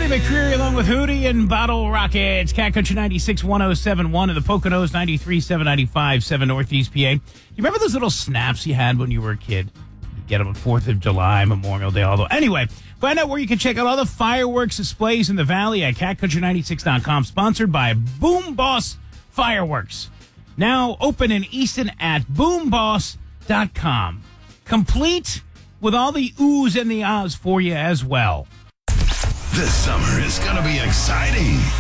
Freddie McCreary along with Hootie and Bottle Rockets. Cat Country 96, 107.1 and the Poconos 93.7, 95.7 Northeast PA. You remember those little snaps you had when you were a kid? You get them on 4th of July, Memorial Day, although. Anyway, find out where you can check out all the fireworks displays in the valley at catcountry96.com. Sponsored by Boom Boss Fireworks. Now open in Easton at boomboss.com. Complete with all the oohs and the ahs for you as well. This summer is going to be exciting.